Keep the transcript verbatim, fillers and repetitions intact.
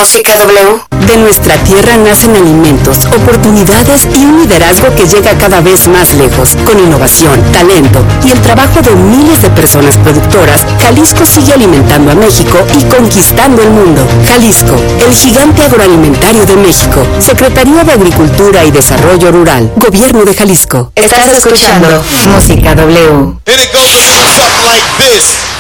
Música W. De nuestra tierra nacen alimentos, oportunidades y un liderazgo que llega cada vez más lejos. Con innovación, talento y el trabajo de miles de personas productoras, Jalisco sigue alimentando a México y conquistando el mundo. Jalisco, el gigante agroalimentario de México. Secretaría de Agricultura y Desarrollo Rural. Gobierno de Jalisco. Estás escuchando Música W. And it goes something like this.